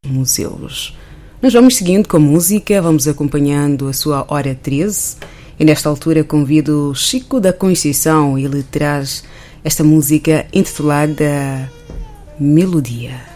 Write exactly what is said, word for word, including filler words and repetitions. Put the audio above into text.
museus. Nós vamos seguindo com a música, vamos acompanhando a sua hora treze e nesta altura convido Chico da Conceição e ele traz esta música intitulada Melodia.